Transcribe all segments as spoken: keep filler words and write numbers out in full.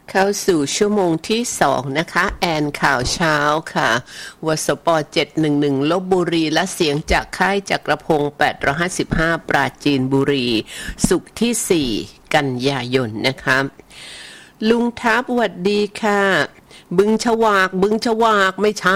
เข้าสู่ชั่วโมงที่สองนะคะแอนข่าวเช้าค่ะวสปเจ็ดหนึ่งหนึ่งลพบุรีและเสียงจากค่ายจักรพงศ์แปดร้อยห้าสิบห้าปราจีนบุรีศุกร์ที่สี่กันยายนนะคะลุงทับสวัสดีค่ะบึงฉวากบึงฉวากไม่ใช่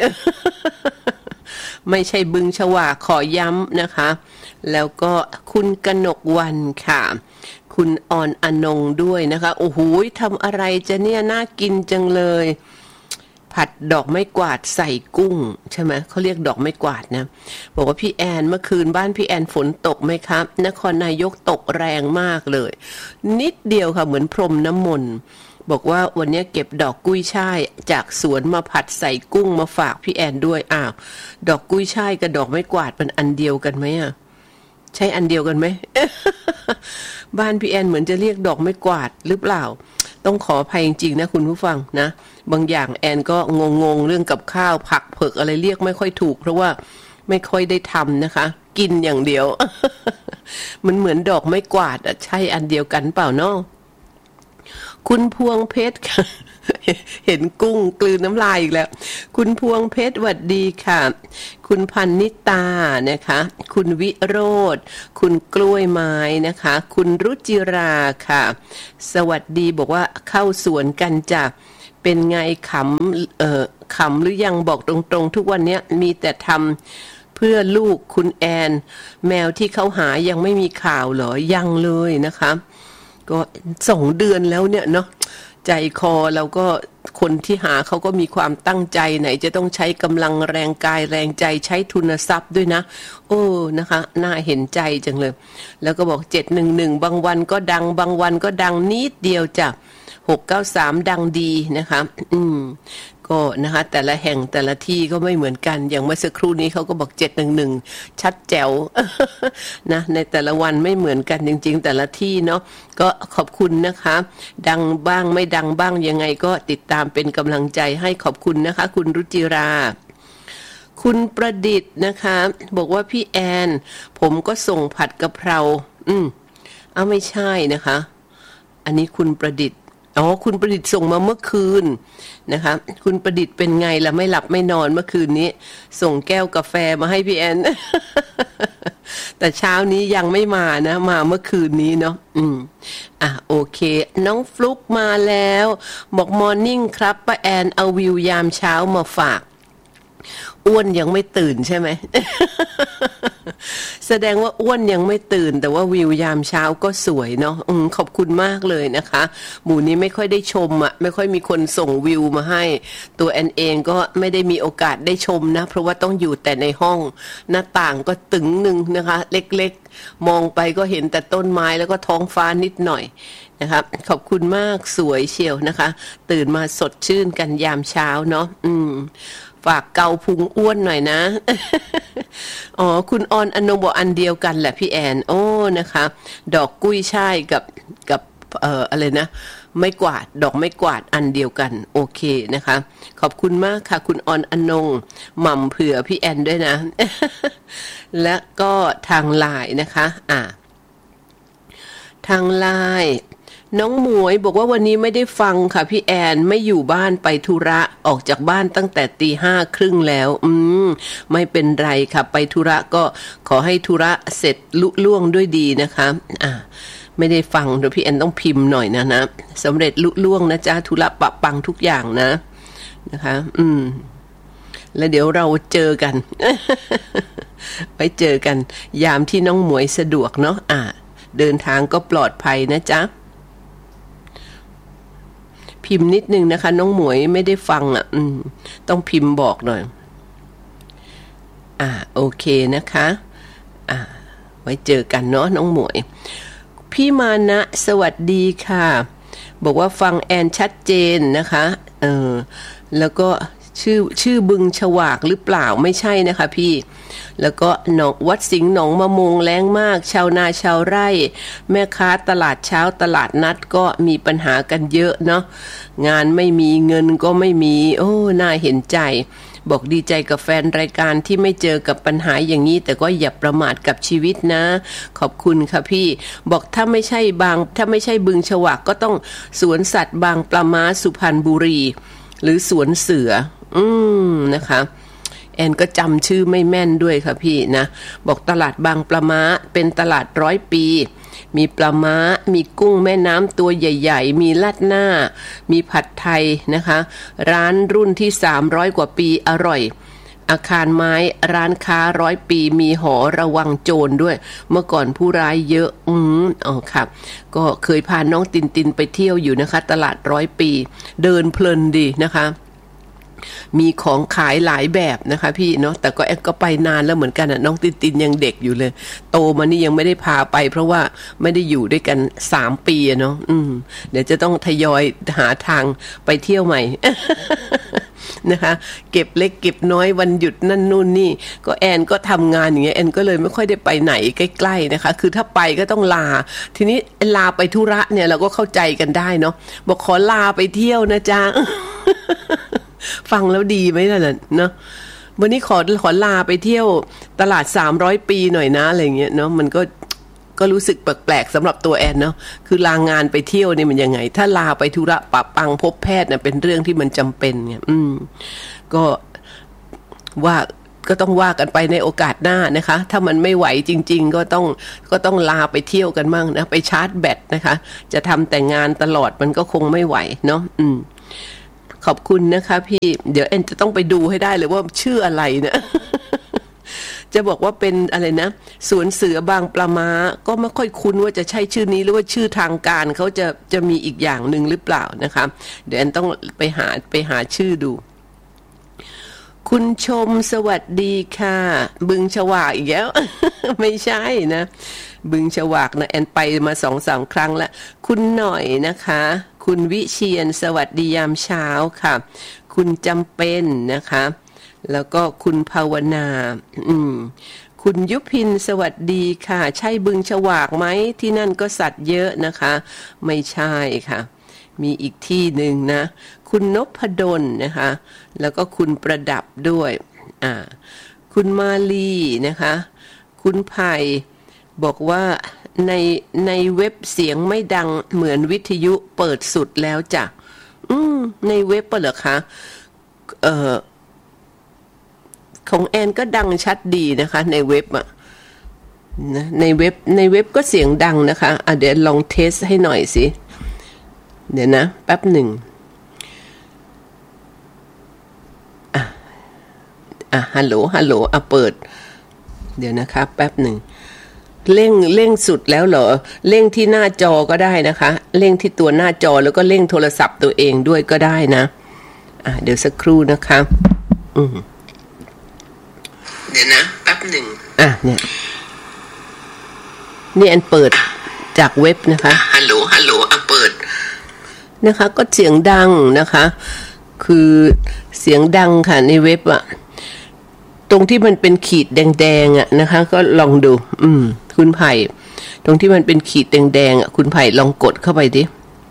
ไม่ใช่บึงฉวากขอย้ำนะคะแล้วก็คุณกนกวรรณค่ะคุณออนอนงด้วยนะคะโอ้โหทำอะไรจะเนี่ยน่ากินจังเลยผัดดอกไม้กวาดใส่กุ้งใช่ไหมเขาเรียกดอกไม้กวาดนะบอกว่าพี่แอนเมื่อคืนบ้านพี่แอนฝนตกไหมครับนครนายกตกแรงมากเลยนิดเดียวค่ะเหมือนพรมน้ำมนต์บอกว่าวันนี้เก็บดอกกุ้ยช่ายจากสวนมาผัดใส่กุ้งมาฝากพี่แอนด้วยอ้าวดอกกุ้ยช่ายกับดอกไม้กวาดเป็นอันเดียวกันไหมอ่ะใช่อันเดียวกันไหม บ้านพี่แอนเหมือนจะเรียกดอกไม้กวาดหรือเปล่าต้องขออภัยจริงๆนะคุณผู้ฟังนะบางอย่างแอนก็งงๆเรื่องกับข้าวผักเผือกอะไรเรียกไม่ค่อยถูกเพราะว่าไม่ค่อยได้ทำนะคะกินอย่างเดียว มันเหมือนดอกไม้กวาดอ่ะใช่อันเดียวกันเปล่าเนาะคุณพวงเพชรค่ะ เห็นกุ้งกลืนน้ำลายอีกแล้วคุณพวงเพชรหวัดดีค่ะคุณพันนิตานะคะคุณวิโรธคุณกล้วยไม้นะคะคุณรุจิราค่ะสวัสดีบอกว่าเข้าสวนกันจ้ะเป็นไงขำเอ่อขำหรือยังบอกตรงๆทุกวันนี้มีแต่ทำเพื่อลูกคุณแอนแมวที่เขาหายังไม่มีข่าวเหรอยังเลยนะคะก็สองเดือนแล้วเนี่ยเนาะใจคอเราก็คนที่หาเขาก็มีความตั้งใจไหนจะต้องใช้กำลังแรงกายแรงใจใช้ทุนทรัพย์ด้วยนะโอ้นะคะน่าเห็นใจจังเลยแล้วก็บอกเจ็ดหนึ่งหนึ่งบางวันก็ดังบางวันก็ดังนิดเดียวจ้ะหกเก้าสามดังดีนะคะอืมก็นะคะแต่ละแห่งแต่ละที่ก็ไม่เหมือนกันอย่างเมื่อสักครู่นี้เขาก็บอกเจ็ดหนึ่งหนึ่งชัดแจ๋ว นะในแต่ละวันไม่เหมือนกันจริงๆแต่ละที่เนาะก็ขอบคุณนะคะดังบ้างไม่ดังบ้างยังไงก็ติดตามเป็นกำลังใจให้ขอบคุณนะคะคุณรุจิราคุณประดิษฐ์นะคะบอกว่าพี่แอนผมก็ส่งผัดกะเพราอืมเอาไม่ใช่นะคะอันนี้คุณประดิษฐ์อ๋อคุณประดิษฐ์ส่งมาเมื่อคืนนะคะคุณประดิษฐ์เป็นไงล่ะไม่หลับไม่นอนเมื่อคืนนี้ส่งแก้วกาแฟมาให้พี่แอน แต่เช้านี้ยังไม่มานะมาเมื่อคืนนี้เนาะอืมอ่ะโอเคน้องฟลุ๊กมาแล้วบอกมอร์นิ่งครับป้าแอนเอาวิวยามเช้ามาฝากอ้วนยังไม่ตื่นใช่ไหม แสดงว่าอ้วนยังไม่ตื่นแต่ว่าวิวยามเช้าก็สวยเนาะอืมขอบคุณมากเลยนะคะหมู่นี้ไม่ค่อยได้ชมอ่ะไม่ค่อยมีคนส่งวิวมาให้ตัวแอนเองก็ไม่ได้มีโอกาสได้ชมนะเพราะว่าต้องอยู่แต่ในห้องหน้าต่างก็ตึงนึงนะคะเล็กๆมองไปก็เห็นแต่ต้นไม้แล้วก็ท้องฟ้านิดหน่อยนะครับขอบคุณมากสวยเชียวนะคะตื่นมาสดชื่นกันยามเช้าเนาะอืมฝากเกาพุงอ้วนหน่อยนะ อ๋อคุณออนอนงบอกอันเดียวกันแหละพี่แอนโอ้นะคะดอกกุ้ยช่ายกับกับเอ่ออะไรนะไม้กวาดดอกไม้กวาดอันเดียวกันโอเคนะคะขอบคุณมากค่ะคุณออนอนงหม่ำเผื่อพี่แอนด้วยนะ และก็ทางไลน์นะคะอ่าทางไลน์น้องหมวยบอกว่าวันนี้ไม่ได้ฟังค่ะพี่แอนไม่อยู่บ้านไปธุระออกจากบ้านตั้งแต่ตีห้าครึ่งแล้วอืมไม่เป็นไรค่ะไปธุระก็ขอให้ธุระเสร็จลุล่วงด้วยดีนะคะอ่าไม่ได้ฟังเดี๋ยวพี่แอนต้องพิมพ์หน่อยนะนะสำเร็จลุล่วงนะจ๊ะธุระปะปังทุกอย่างนะนะคะอืมแล้วเดี๋ยวเราเจอกัน ไว้เจอกันยามที่น้องหมวยสะดวกเนาะอ่าเดินทางก็ปลอดภัยนะจ๊ะพิมพ์นิดนึงนะคะน้องหมวยไม่ได้ฟังอ่ะอืมต้องพิมพ์บอกหน่อยอ่าโอเคนะคะอ่าไว้เจอกันเนาะน้องหมวยพี่มานะสวัสดีค่ะบอกว่าฟังแอนชัดเจนนะคะเออแล้วก็ชื่อชื่อบึงฉวากหรือเปล่าไม่ใช่นะคะพี่แล้วก็หนองวัดสิงห์หนองมะมงแรงมากชาวนาชาวไร่แม่ค้าตลาดเช้าตลาดนัดก็มีปัญหากันเยอะเนาะงานไม่มีเงินก็ไม่มีโอ้น่าเห็นใจบอกดีใจกับแฟนรายการที่ไม่เจอกับปัญหาอย่างนี้แต่ก็อย่าประมาทกับชีวิตนะขอบคุณค่ะพี่บอกถ้าไม่ใช่บางถ้าไม่ใช่บึงฉวากก็ต้องสวนสัตว์บางปลาม้าสุพรรณบุรีหรือสวนเสืออืมนะคะแอนก็จำชื่อไม่แม่นด้วยค่ะพี่นะบอกตลาดบางปลาม้าเป็นตลาดร้อยปีมีปลาม้ามีกุ้งแม่น้ำตัวใหญ่ๆมีลาดหน้ามีผัดไทยนะคะร้านรุ่นที่สามร้อยกว่าปีอร่อยอาคารไม้ร้านค้าร้อยปีมีหอระวังโจรด้วยเมื่อก่อนผู้ร้ายเยอะอืมอ๋อครับก็เคยพาน้องตินตินไปเที่ยวอยู่นะคะตลาดร้อยปีเดินเพลินดีนะคะมีของขายหลายแบบนะคะพี่เนาะแต่ก็แอนก็ไปนานแล้วเหมือนกันอ่ะน้องตินตินยังเด็กอยู่เลยโตมานี่ยังไม่ได้พาไปเพราะว่าไม่ได้อยู่ด้วยกันสามปีเนาะอืมเดี๋ยวจะต้องทยอยหาทางไปเที่ยวใหม่ นะคะเก็บเล็กเก็บน้อยวันหยุดนั่นนู่นนี่ก็แอนก็ทำงานอย่างเงี้ยแอนก็เลยไม่ค่อยได้ไปไหนใกล้ๆนะคะคือถ้าไปก็ต้องลาทีนี้ลาไปธุระเนี่ยเราก็เข้าใจกันได้เนาะบอกขอลาไปเที่ยวนะจ๊ะ ฟังแล้วดีไหมล่ะเนาะวันนี้ขอขอลาไปเที่ยวตลาดสามร้อยปีหน่อยนะอะไรเงี้ยเนาะมันก็ก็รู้สึกแปลกๆสำหรับตัวแอนเนาะคือลางานไปเที่ยวนี่มันยังไงถ้าลาไปธุระปะปังพบแพทย์เนี่ยเป็นเรื่องที่มันจำเป็นไงอืมก็ว่าก็ต้องว่ากันไปในโอกาสหน้านะคะถ้ามันไม่ไหวจริงๆก็ต้องก็ต้องลาไปเที่ยวกันมั่งนะไปชาร์จแบตนะคะจะทำแต่งานตลอดมันก็คงไม่ไหวเนาะอืมขอบคุณนะคะพี่เดี๋ยวแอนจะต้องไปดูให้ได้เลยว่าชื่ออะไรนะ จะบอกว่าเป็นอะไรนะสวนเสือบางปลาม้าก็ไม่ค่อยคุ้นว่าจะใช่ชื่อนี้หรือว่าชื่อทางการเขาจะจะมีอีกอย่างหนึ่งหรือเปล่านะคะเดี๋ยวแอนต้องไปหาไปหาชื่อดูคุณชมสวัสดีค่ะบึงฉวากอีกแล้ว ไม่ใช่นะบึงฉวากนะแอนไปมาสองสามครั้งแล้วคุณหน่อยนะคะคุณวิเชียรสวัสดียามเช้าค่ะคุณจำเป็นนะคะแล้วก็คุณภาวนาอืมคุณยุพินสวัสดีค่ะใช่บึงฉวากไหมที่นั่นก็สัตว์เยอะนะคะไม่ใช่ค่ะมีอีกที่หนึ่งนะคุณนพดลนะคะแล้วก็คุณประดับด้วยอ่าคุณมาลีนะคะคุณไผ่บอกว่าในในเว็บเสียงไม่ดังเหมือนวิทยุเปิดสุดแล้วจ้ะอืมในเว็บเหรอคะเอ่อของแอนก็ดังชัดดีนะคะในเว็บอะนะในเว็บในเว็บก็เสียงดังนะคะอ่ะเดี๋ยวลองเทสให้หน่อยสิเดี๋ยวนะแป๊บหนึ่งอ่ะอ่ะฮัลโหลฮัลโหลอ่ะเปิดเดี๋ยวนะคะแป๊บหนึ่งเร่งเร่งสุดแล้วเหรอเร่งที่หน้าจอก็ได้นะคะเร่งที่ตัวหน้าจอแล้วก็เร่งโทรศัพท์ตัวเองด้วยก็ได้นะอ่ะเดี๋ยวสักครู่นะคะอืมเดี๋ยวนะแป๊บหนึ่งอ่ะเนี่ยนี่อันเปิดจากเว็บนะคะฮัลโหลฮัลโหลอ่ะเปิดนะคะก็เสียงดังนะคะคือเสียงดังค่ะในเว็บอะตรงที่มันเป็นขีดแดงๆอะนะคะก็ลองดูอืมคุณไผ่ตรงที่มันเป็นขีดแดงๆอะคุณไผ่ลองกดเข้าไปดิ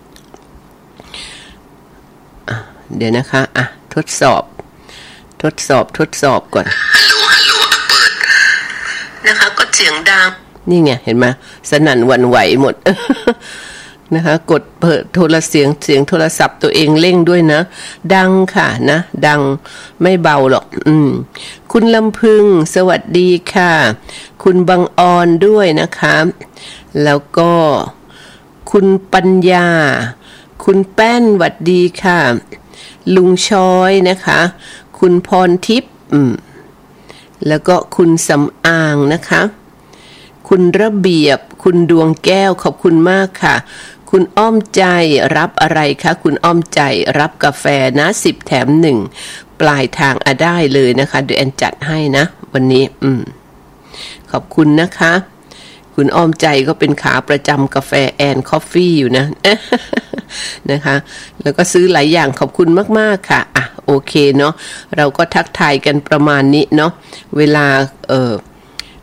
อ่ะเดี๋ยวนะคะอ่ะทดสอบทดสอบทดสอบก่อนฮัลโหลฮัลโหลเปิดนะคะก็เสียงดังนี่ไงเห็นไหมสนั่นหวั่นไหวหมด นะคะกดเปิดโทรเสียงเสียงโทรศัพท์ตัวเองเร่งด้วยนะดังค่ะนะดังไม่เบาหรอกอืมคุณลำพึงสวัสดีค่ะคุณบังออนด้วยนะคะแล้วก็คุณปัญญาคุณแป้นสวัสดีค่ะลุงช้อยนะคะคุณพรทิพย์อืมแล้วก็คุณสำอางนะคะคุณระเบียบคุณดวงแก้วขอบคุณมากค่ะคุณอ้อมใจรับอะไรคะคุณอ้อมใจรับกาแฟนะสิบแถมหนึ่งปลายทางอะได้เลยนะคะเดี๋ยวแอนจัดให้นะวันนี้อืมขอบคุณนะคะคุณอ้อมใจก็เป็นขาประจำกาแฟแอนคอฟฟี่อยู่นะ นะคะแล้วก็ซื้อหลายอย่างขอบคุณมากๆค่ะอ่ะโอเคเนาะเราก็ทักทายกันประมาณนี้เนาะเวลาเออ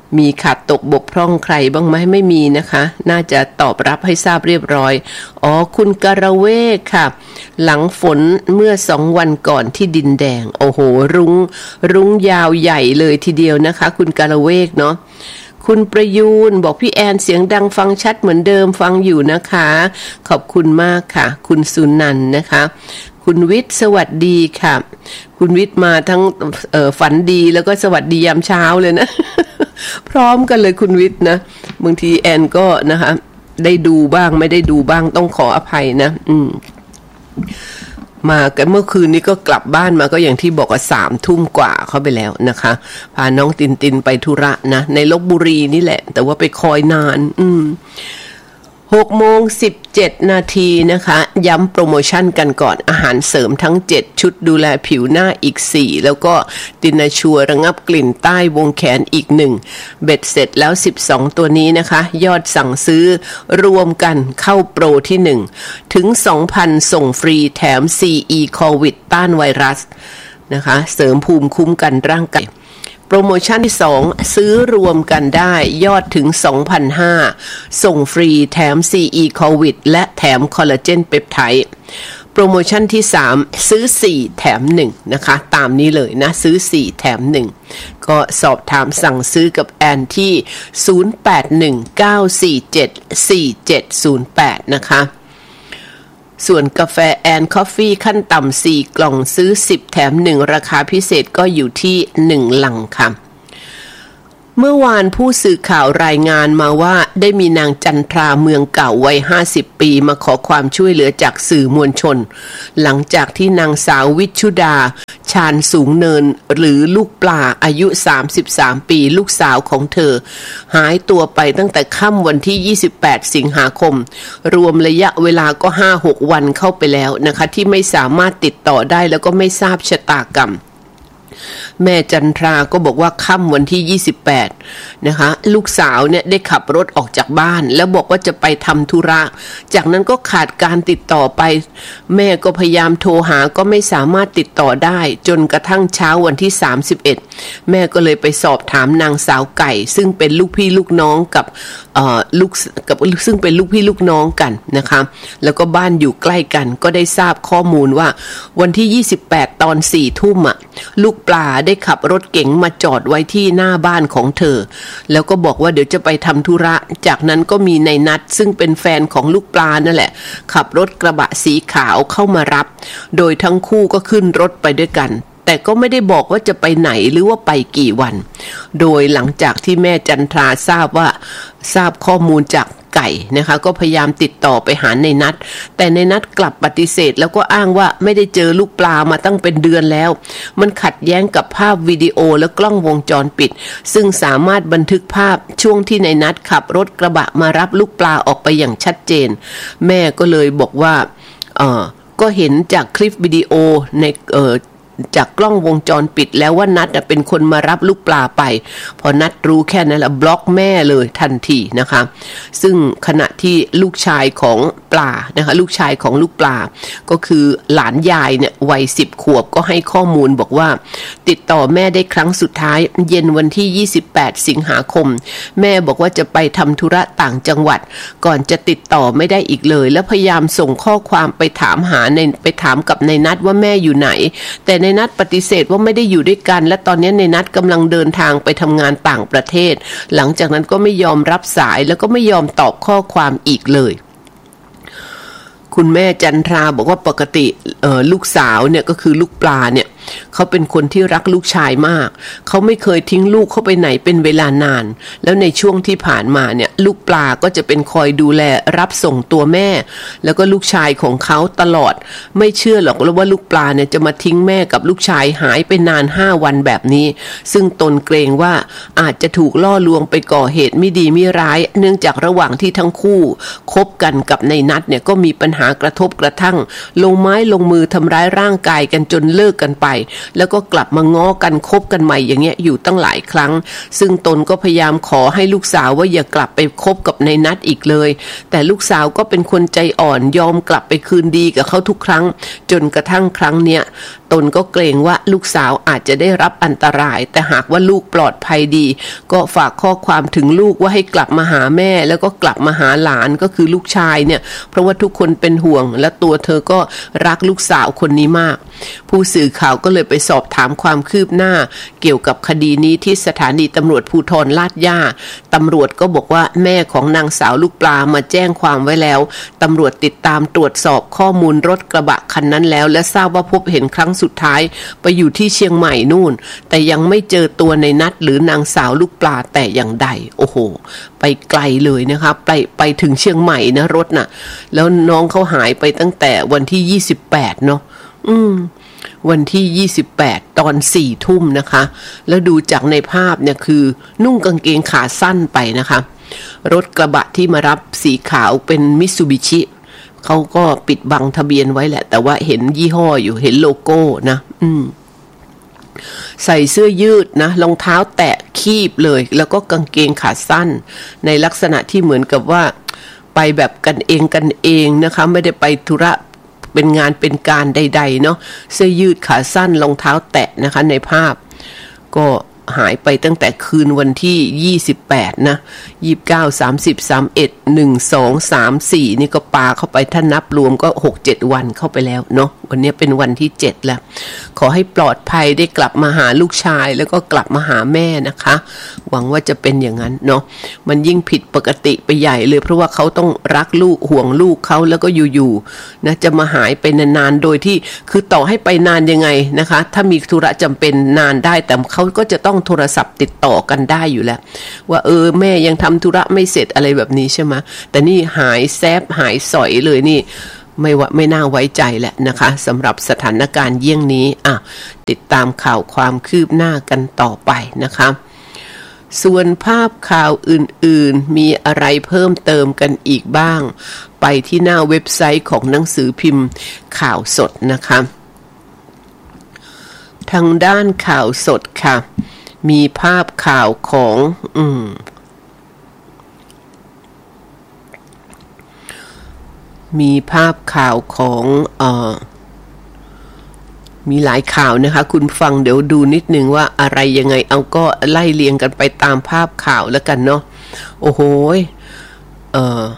มีขาดตกบกพร่องใครบ้างไหมไม่มีนะคะน่าจะตอบรับให้ทราบเรียบร้อยอ๋อคุณกระเวกค่ะหลังฝนเมื่อสองวันก่อนที่ดินแดงโอ้โหรุ้งรุ้งยาวใหญ่เลยทีเดียวนะคะคุณกระเวกเนาะคุณประยูนบอกพี่แอนเสียงดังฟังชัดเหมือนเดิมฟังอยู่นะคะขอบคุณมากค่ะคุณสุนันท์นะคะคุณวิทย์สวัสดีค่ะคุณวิทย์มาทั้งเอ่อฝันดีแล้วก็สวัสดียามเช้าเลยนะ พร้อมกันเลยคุณวิทย์นะบางทีแอนก็นะคะได้ดูบ้างไม่ได้ดูบ้างต้องขออภัยนะอืมมากันเมื่อคืนนี้ก็กลับบ้านมาก็อย่างที่บอกว่าสามทุ่มกว่าเข้าไปแล้วนะคะพาน้องตินตินไปธุระนะในลพบุรีนี่แหละแต่ว่าไปคอยนานอืมหกโมงสิบเจ็ดนาทีนะคะย้ำโปรโมชั่นกันก่อนอาหารเสริมทั้งเจ็ดชุดดูแลผิวหน้าอีกสี่แล้วก็ตินาชัวระงับกลิ่นใต้วงแขนอีกหนึ่งเบ็ดเสร็จแล้วสิบสองตัวนี้นะคะยอดสั่งซื้อรวมกันเข้าโปรที่หนึ่งถึง สองพัน ส่งฟรีแถม ซี อี โควิดต้านไวรัสนะคะเสริมภูมิคุ้มกันร่างกายโปรโมชั่นที่สองซื้อรวมกันได้ยอดถึง สองพันห้าร้อย ส่งฟรีแถม ซี อี โควิดและแถมคอลลาเจนเปปไทด์โปรโมชั่นที่สามซื้อสี่แถมหนึ่งนะคะตามนี้เลยนะซื้อสี่แถมหนึ่งก็สอบถามสั่งซื้อกับแอนที่ศูนย์ แปด หนึ่ง เก้า สี่ เจ็ด สี่ เจ็ด ศูนย์ แปดนะคะส่วนกาแฟแอนคอฟฟี่ขั้นต่ำสี่กล่องซื้อสิบแถมหนึ่งราคาพิเศษก็อยู่ที่หนึ่งลังค่ะเมื่อวานผู้สื่อข่าวรายงานมาว่าได้มีนางจันทราเมืองเก่าวัยห้าสิบปีมาขอความช่วยเหลือจากสื่อมวลชนหลังจากที่นางสาววิชุดาชาญสูงเนินหรือลูกปลาอายุสามสิบสามปีลูกสาวของเธอหายตัวไปตั้งแต่ค่ำวันที่ยี่สิบแปดสิงหาคมรวมระยะเวลาก็ ห้าหก วันเข้าไปแล้วนะคะที่ไม่สามารถติดต่อได้แล้วก็ไม่ทราบชะตากรรมแม่จันทราก็บอกว่าค่ำวันที่ยี่สิบแปดนะคะลูกสาวเนี่ยได้ขับรถออกจากบ้านแล้วบอกว่าจะไปทำธุระจากนั้นก็ขาดการติดต่อไปแม่ก็พยายามโทรหาก็ไม่สามารถติดต่อได้จนกระทั่งเช้าวันที่สามสิบเอ็ดแม่ก็เลยไปสอบถามนางสาวไก่ซึ่งเป็นลูกพี่ลูกน้องกับเอ่อลูกกับซึ่งเป็นลูกพี่ลูกน้องกันนะคะแล้วก็บ้านอยู่ใกล้กันก็ได้ทราบข้อมูลว่าวันที่ยี่สิบแปดตอนสี่ทุ่มอ่ะลูกปลาได้ขับรถเก๋งมาจอดไว้ที่หน้าบ้านของเธอแล้วก็บอกว่าเดี๋ยวจะไปทำธุระจากนั้นก็มีในนัดซึ่งเป็นแฟนของลูกปลานั่นแหละขับรถกระบะสีขาวเข้ามารับโดยทั้งคู่ก็ขึ้นรถไปด้วยกันแต่ก็ไม่ได้บอกว่าจะไปไหนหรือว่าไปกี่วันโดยหลังจากที่แม่จันทราทราบว่าทราบข้อมูลจากไก่นะคะก็พยายามติดต่อไปหาในนัดแต่ในนัดกลับปฏิเสธแล้วก็อ้างว่าไม่ได้เจอลูกปลามาตั้งเป็นเดือนแล้วมันขัดแย้งกับภาพวิดีโอและกล้องวงจรปิดซึ่งสามารถบันทึกภาพช่วงที่ในนัดขับรถกระบะมารับลูกปลาออกไปอย่างชัดเจนแม่ก็เลยบอกว่าเออก็เห็นจากคลิปวิดีโอในเออจากกล้องวงจรปิดแล้วว่านัดเป็นคนมารับลูกปลาไปพอนัดรู้แค่นั้นละบล็อกแม่เลยทันทีนะคะซึ่งขณะที่ลูกชายของปลานะคะลูกชายของลูกปลาก็คือหลานยายเนี่ยวัยสิบขวบก็ให้ข้อมูลบอกว่าติดต่อแม่ได้ครั้งสุดท้ายเย็นวันที่ยี่สิบแปดสิงหาคมแม่บอกว่าจะไปทำธุระต่างจังหวัดก่อนจะติดต่อไม่ได้อีกเลยและพยายามส่งข้อความไปถามหาในไปถามกับในนัดว่าแม่อยู่ไหนแต่ในนัดปฏิเสธว่าไม่ได้อยู่ด้วยกันและตอนนี้ในนัดกำลังเดินทางไปทำงานต่างประเทศหลังจากนั้นก็ไม่ยอมรับสายแล้วก็ไม่ยอมตอบข้อความอีกเลยคุณแม่จันทราบอกว่าปกติลูกสาวเนี่ยก็คือลูกปลาเนี่ยเขาเป็นคนที่รักลูกชายมากเขาไม่เคยทิ้งลูกเข้าไปไหนเป็นเวลานานแล้วในช่วงที่ผ่านมาเนี่ยลูกปลาก็จะเป็นคอยดูแลรับส่งตัวแม่แล้วก็ลูกชายของเขาตลอดไม่เชื่อหรอกว่าลูกปลาเนี่ยจะมาทิ้งแม่กับลูกชายหายไปนานห้าวันแบบนี้ซึ่งตนเกรงว่าอาจจะถูกล่อลวงไปก่อเหตุไม่ดีไม่ร้ายเนื่องจากระหว่างที่ทั้งคู่คบกันกับในนัดเนี่ยก็มีปัญหากระทบกระทั่งลงไม้ลงมือทำร้ายร่างกายกันจนเลิกกันไปแล้วก็กลับมาง้อกันคบกันใหม่อย่างเงี้ยอยู่ตั้งหลายครั้งซึ่งตนก็พยายามขอให้ลูกสาวว่าอย่ากลับไปคบกับในนัทอีกเลยแต่ลูกสาวก็เป็นคนใจอ่อนยอมกลับไปคืนดีกับเขาทุกครั้งจนกระทั่งครั้งเนี้ยตนก็เกรงว่าลูกสาวอาจจะได้รับอันตรายแต่หากว่าลูกปลอดภัยดีก็ฝากข้อความถึงลูกว่าให้กลับมาหาแม่แล้วก็กลับมาหาหลานก็คือลูกชายเนี่ยเพราะว่าทุกคนเป็นห่วงและตัวเธอก็รักลูกสาวคนนี้มากผู้สื่อข่าวก็เลยไปสอบถามความคืบหน้าเกี่ยวกับคดีนี้ที่สถานีตำรวจภูธรลาดย่าตำรวจก็บอกว่าแม่ของนางสาวลูกปลามาแจ้งความไว้แล้วตำรวจติดตามตรวจสอบข้อมูลรถกระบะคันนั้นแล้วและทราบว่าพบเห็นครั้งสุดท้ายไปอยู่ที่เชียงใหม่นู่นแต่ยังไม่เจอตัวในนัทหรือนางสาวลูกปลาแต่อย่างใดโอ้โหไปไกลเลยนะคะไปไปถึงเชียงใหม่นะรถน่ะแล้วน้องเขาหายไปตั้งแต่วันที่ยี่สิบแปดเนาะอืมวันที่ยี่สิบแปดตอนสี่ทุ่มนะคะแล้วดูจากในภาพเนี่ยคือนุ่งกางเกงขาสั้นไปนะคะรถกระบะที่มารับสีขาวเป็นมิตซูบิชิเขาก็ปิดบังทะเบียนไว้แหละแต่ว่าเห็นยี่ห้ออยู่เห็นโลโก้นะอืมใส่เสื้อยืดนะรองเท้าแตะคีบเลยแล้วก็กางเกงขาสั้นในลักษณะที่เหมือนกับว่าไปแบบกันเองกันเองนะคะไม่ได้ไปธุระเป็นงานเป็นการใดๆเนาะเสื้อยืดขาสั้นรองเท้าแตะนะคะในภาพก็หายไปตั้งแต่คืนวันที่ยี่สิบแปดนะยี่สิบเก้า สามสิบ สามสิบเอ็ด หนึ่ง สอง สาม สี่นี่ก็ปาเข้าไปถ้านับรวมก็ หก เจ็ด วันเข้าไปแล้วเนาะวันนี้เป็นวันที่เจ็ดแล้วขอให้ปลอดภัยได้กลับมาหาลูกชายแล้วก็กลับมาหาแม่นะคะหวังว่าจะเป็นอย่างนั้นเนาะมันยิ่งผิดปกติไปใหญ่เลยเพราะว่าเขาต้องรักลูกห่วงลูกเขาแล้วก็อยู่ๆนะจะมาหายไปนานๆโดยที่คือต่อให้ไปนานยังไงนะคะถ้ามีธุระจำเป็นนานได้แต่เขาก็จะต้องโทรศัพท์ติดต่อกันได้อยู่แล้วว่าเออแม่ยังทำธุระไม่เสร็จอะไรแบบนี้ใช่ไหมแต่นี่หายแซบหายสอยเลยนี่ไม่ว่าไม่น่าไว้ใจแหละนะคะสำหรับสถานการณ์เยี่ยงนี้อ่ะติดตามข่าวความคืบหน้ากันต่อไปนะคะส่วนภาพข่าวอื่นๆมีอะไรเพิ่มเติมกันอีกบ้างไปที่หน้าเว็บไซต์ของหนังสือพิมพ์ข่าวสดนะคะทางด้านข่าวสดค่ะมีภาพข่าวของอืมมีภาพข่าวของเอ่อมีหลายข่าวนะคะคุณฟังเดี๋ยวดูนิดนึงว่าอะไรยังไงเอาก็ไล่เรียงกันไปตามภาพข่าวแล้วกันเนาะโอ้โหเอ่อ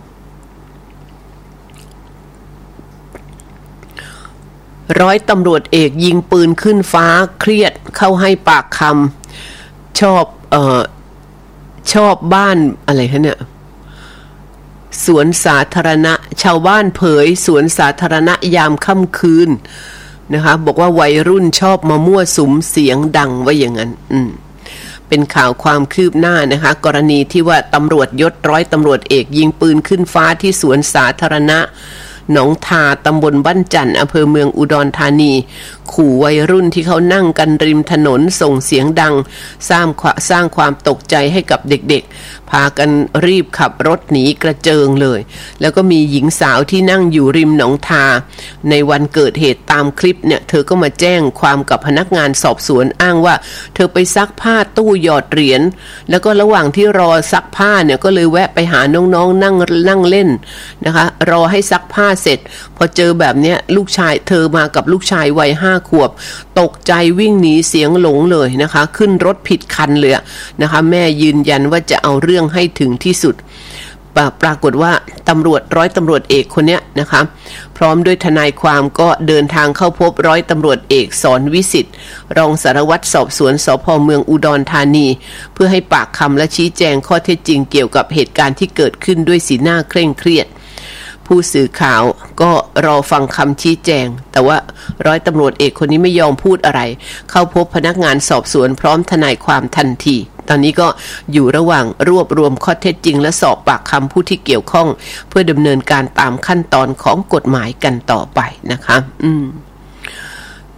ร้อยตำรวจเอกยิงปืนขึ้นฟ้าเครียดเข้าให้ปากคำชอบเอ่อชอบบ้านอะไรคะเนี่ยสวนสาธารณะชาวบ้านเผยสวนสาธารณะยามค่ำคืนนะคะบอกว่าวัยรุ่นชอบมามั่วสุมเสียงดังว่าอย่างนั้นอืมเป็นข่าวความคืบหน้านะคะกรณีที่ว่าตำรวจยศร้อยตำรวจเอกยิงปืนขึ้นฟ้าที่สวนสาธารณะหนองทาตำบลบ้านจันทร์อำเภอเมืองอุดรธานีขู่วัยรุ่นที่เขานั่งกันริมถนนส่งเสียงดังสร้างสร้างความตกใจให้กับเด็กๆพากันรีบขับรถหนีกระเจิงเลยแล้วก็มีหญิงสาวที่นั่งอยู่ริมหนองทาในวันเกิดเหตุตามคลิปเนี่ยเธอก็มาแจ้งความกับพนักงานสอบสวนอ้างว่าเธอไปซักผ้าตู้หยอดเหรียญแล้วก็ระหว่างที่รอซักผ้าเนี่ยก็เลยแวะไปหาน้องๆนั่งนั่งเล่นนะคะรอให้ซักผ้าเสร็จพอเจอแบบเนี้ยลูกชายเธอมากับลูกชายวัยห้าขวบตกใจวิ่งหนีเสียงหลงเลยนะคะขึ้นรถผิดคันเลยนะคะแม่ยืนยันว่าจะเอาเรื่องให้ถึงที่สุดปรากฏว่าตำรวจร้อยตำรวจเอกคนเนี้ยนะคะพร้อมด้วยทนายความก็เดินทางเข้าพบร้อยตำรวจเอกสอนวิสิทธิ์รองสารวัตรสอบสวนสภ.เมืองอุดรธานีเพื่อให้ปากคำและชี้แจงข้อเท็จจริงเกี่ยวกับเหตุการณ์ที่เกิดขึ้นด้วยสีหน้าเคร่งเครียดผู้สื่อข่าวก็รอฟังคำชี้แจงแต่ว่าร้อยตำรวจเอกคนนี้ไม่ยอมพูดอะไรเข้าพบพนักงานสอบสวนพร้อมทนายความทันทีตอนนี้ก็อยู่ระหว่างรวบรวมข้อเท็จจริงและสอบปากคำผู้ที่เกี่ยวข้องเพื่อดำเนินการตามขั้นตอนของกฎหมายกันต่อไปนะคะอืม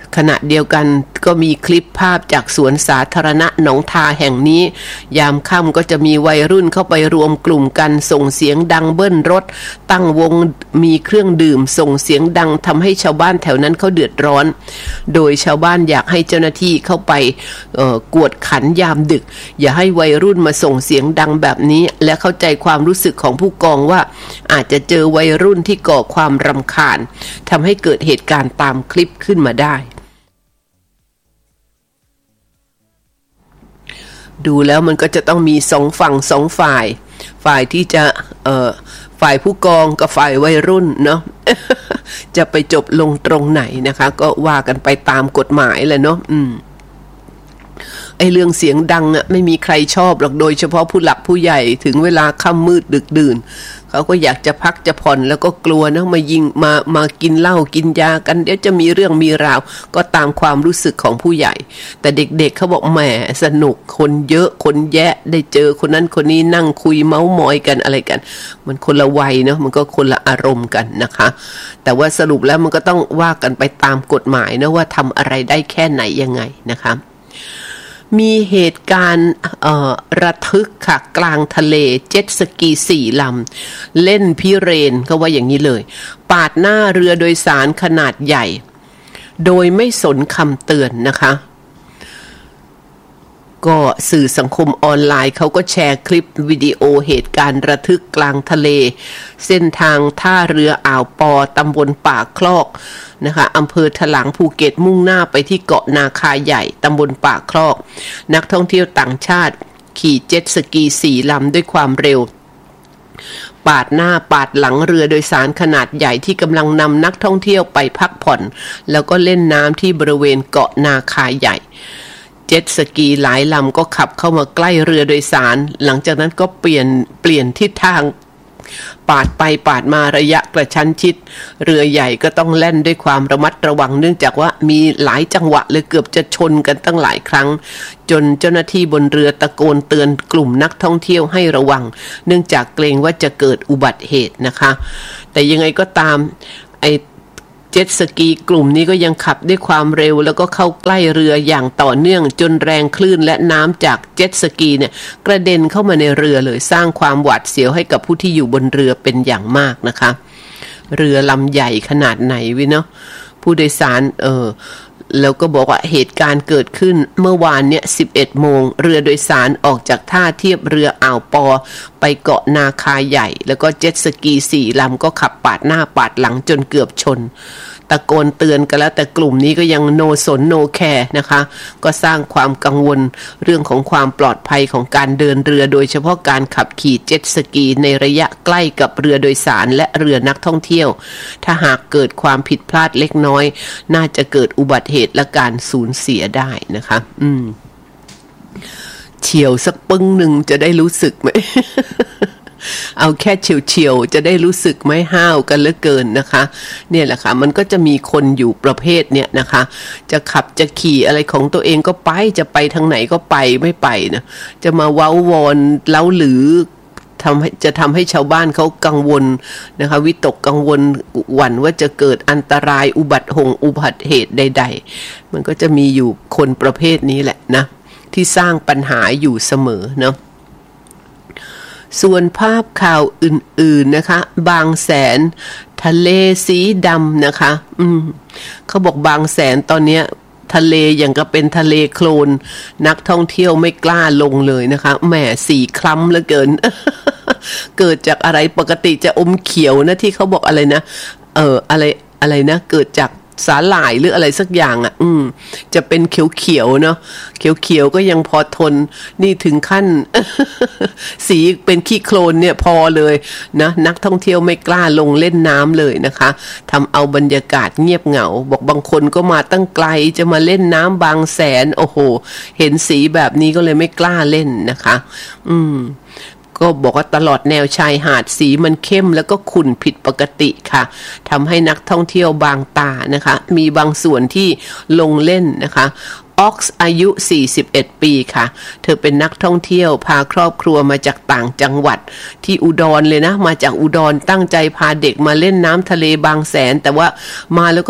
ขณะเดียวกันก็มีคลิปภาพจากสวนสาธารณะหนองทาแห่งนี้ยามค่ำก็จะมีวัยรุ่นเข้าไปรวมกลุ่มกันส่งเสียงดังเบิ้ลรถตั้งวงมีเครื่องดื่มส่งเสียงดังทำให้ชาวบ้านแถวนั้นเขาเดือดร้อนโดยชาวบ้านอยากให้เจ้าหน้าที่เข้าไปกวดขันยามดึกอย่าให้วัยรุ่นมาส่งเสียงดังแบบนี้และเข้าใจความรู้สึกของผู้กองว่าอาจจะเจอวัยรุ่นที่ก่อความรำคาญทำให้เกิดเหตุการณ์ตามคลิปขึ้นมาได้ดูแล้วมันก็จะต้องมีสองฝั่งสองฝ่ายฝ่ายที่จะเอ่อฝ่ายผู้กองกับฝ่ายวัยรุ่นเนาะ จะไปจบลงตรงไหนนะคะก็ว่ากันไปตามกฎหมายแหละเนาะอืมไอเรื่องเสียงดังอ่ะไม่มีใครชอบหรอกโดยเฉพาะผู้หลักผู้ใหญ่ถึงเวลาค่ำมืดดึกดื่นเขาก็อยากจะพักจะผ่อนแล้วก็กลัวนะมายิงมามากินเหล้ากินยากันเดี๋ยวจะมีเรื่องมีราวก็ตามความรู้สึกของผู้ใหญ่แต่เด็กๆ เ, เขาบอกแหมสนุกคนเยอะคนแยะได้เจอคนนั้นคนนี้นั่งคุยเมาส์มอยกันอะไรกันมันคนละวัยเนาะมันก็คนละอารมณ์กันนะคะแต่ว่าสรุปแล้วมันก็ต้องว่ากันไปตามกฎหมายนะว่าทำอะไรได้แค่ไหนยังไงนะคะมีเหตุการณ์ระทึกค่ะกลางทะเลเจ็ตสกีสี่ลำเล่นพิเรนก็ว่าอย่างนี้เลยปาดหน้าเรือโดยสารขนาดใหญ่โดยไม่สนคำเตือนนะคะก็สื่อสังคมออนไลน์เขาก็แชร์คลิปวิดีโอเหตุการณ์ระทึกกลางทะเลเส้นทางท่าเรืออ่าวปอตำบลปากคลอกนะคะอำเภอถลางภูเก็ตมุ่งหน้าไปที่เกาะนาคาใหญ่ตำบลปากคลอกนักท่องเที่ยวต่างชาติขี่เจ็ตสกีสี่ลำด้วยความเร็วปาดหน้าปาดหลังเรือโดยสารขนาดใหญ่ที่กำลังนำนักท่องเที่ยวไปพักผ่อนแล้วก็เล่นน้ำที่บริเวณเกาะนาคาใหญ่เจ็ตสกีหลายลำก็ขับเข้ามาใกล้เรือโดยสารหลังจากนั้นก็เปลี่ยนเปลี่ยนทิศทางปาดไปปาดมาระยะกระชั้นชิดเรือใหญ่ก็ต้องแล่นด้วยความระมัดระวังเนื่องจากว่ามีหลายจังหวะเลยเกือบจะชนกันตั้งหลายครั้งจนเจ้าหน้าที่บนเรือตะโกนเตือนกลุ่มนักท่องเที่ยวให้ระวังเนื่องจากเกรงว่าจะเกิดอุบัติเหตุนะคะแต่ยังไงก็ตามไอเจ็ตสกีกลุ่มนี้ก็ยังขับด้วยความเร็วแล้วก็เข้าใกล้เรืออย่างต่อเนื่องจนแรงคลื่นและน้ำจากเจ็ตสกีเนี่ยกระเด็นเข้ามาในเรือเลยสร้างความหวาดเสียวให้กับผู้ที่อยู่บนเรือเป็นอย่างมากนะคะเรือลำใหญ่ขนาดไหนวิเนาะผู้โดยสารเออแล้วก็บอกว่าเหตุการณ์เกิดขึ้นเมื่อวานเนี่ยสิบเอ็ดโมงเรือโดยสารออกจากท่าเทียบเรืออ่าวปอไปเกาะนาคาใหญ่แล้วก็เจ็ตสกีสี่ลำก็ขับปาดหน้าปาดหลังจนเกือบชนตะโกนเตือนกันแล้วแต่กลุ่มนี้ก็ยังโนสนโนแคร์นะคะก็สร้างความกังวลเรื่องของความปลอดภัยของการเดินเรือโดยเฉพาะการขับขี่เจ็ตสกีในระยะใกล้กับเรือโดยสารและเรือนักท่องเที่ยวถ้าหากเกิดความผิดพลาดเล็กน้อยน่าจะเกิดอุบัติเหตุและการสูญเสียได้นะคะอืมเฉียวสักปึ้งหนึ่งจะได้รู้สึกไหม เอาแค่เฉียวๆจะได้รู้สึกไม่ห้าวกันเหลือเกินนะคะเนี่ยแหละค่ะมันก็จะมีคนอยู่ประเภทเนี่ยนะคะจะขับจะขี่อะไรของตัวเองก็ไปจะไปทางไหนก็ไปไม่ไปนะจะมาเว้าวอนเล้าหรือทำให้จะทำให้ชาวบ้านเขากังวลนะคะวิตกกังวลหวั่นว่าจะเกิดอันตรายอุบัติหงอุบัติเหตุใดๆมันก็จะมีอยู่คนประเภทนี้แหละนะที่สร้างปัญหาอยู่เสมอเนาะส่วนภาพข่าวอื่นๆนะคะบางแสนทะเลสีดำนะคะอืมเขาบอกบางแสนตอนเนี้ยทะเลอย่างก็เป็นทะเลโคลนนักท่องเที่ยวไม่กล้าลงเลยนะคะแหมสีคล้ำเหลือเกิน เกิดจากอะไรปกติจะอมเขียวนะที่เขาบอกอะไรนะเอออะไรอะไรนะเกิดจากสาหร่ายหรืออะไรสักอย่างอ่ะอืมจะเป็นเขียวๆเนาะเขียวๆก็ยังพอทนนี่ถึงขั้น สีเป็นขี้โคลนเนี่ยพอเลยนะนักท่องเที่ยวไม่กล้าลงเล่นน้ำเลยนะคะทำเอาบรรยากาศเงียบเหงาบอกบางคนก็มาตั้งไกลจะมาเล่นน้ำบางแสนโอ้โหเห็นสีแบบนี้ก็เลยไม่กล้าเล่นนะคะอืมก็บอกว่าตลอดแนวชายหาดสีมันเข้มแล้วก็ขุ่นผิดปกติค่ะทำให้นักท่องเที่ยวบางตานะคะมีบางส่วนที่ลงเล่นนะคะออกซ์อายุสี่สิบเอ็ดปีค่ะเธอเป็นนักท่องเที่ยวพาครอบครัวมาจากต่างจังหวัดที่อุดรเลยนะมาจากอุดรตั้งใจพาเด็กมาเล่นน้ำทะเลบางแสนแต่ว่ามาแล้วก็ตก